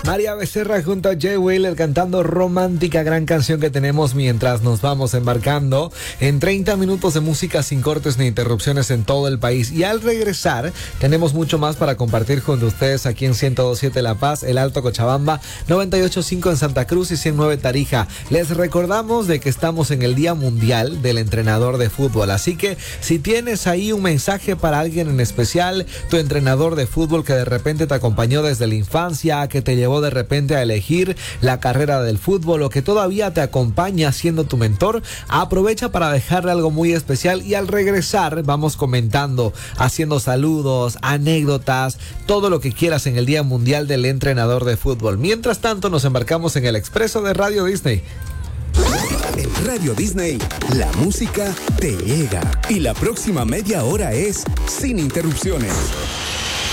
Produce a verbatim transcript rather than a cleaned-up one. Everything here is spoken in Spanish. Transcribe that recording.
María Becerra junto a Jay Wheeler cantando Romántica, gran canción que tenemos mientras nos vamos embarcando en treinta minutos de música sin cortes ni interrupciones en todo el país. Y al regresar tenemos mucho más para compartir con ustedes aquí en ciento dos punto siete La Paz, El Alto Cochabamba, noventa y ocho punto cinco en Santa Cruz y ciento nueve Tarija. Les recordamos de que estamos en el Día Mundial del Entrenador de Fútbol, así que si tienes ahí un mensaje para alguien en especial, tu entrenador de fútbol que de repente te acompañó desde la infancia, que te llevó de repente a elegir la carrera del fútbol o que todavía te acompaña siendo tu mentor, aprovecha para dejarle algo muy especial y al regresar vamos comentando, haciendo saludos, anécdotas, todo lo que quieras en el Día Mundial del Entrenador de Fútbol. Mientras tanto nos embarcamos en el Expreso de Radio Disney. En Radio Disney, la música te llega y la próxima media hora es sin interrupciones.